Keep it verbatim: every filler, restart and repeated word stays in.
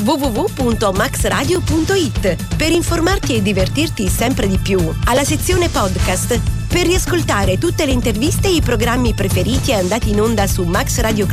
w w w punto max radio punto i t per informarti e divertirti sempre di più, alla sezione podcast per riascoltare tutte le interviste e i programmi preferiti andati in onda su Max Radio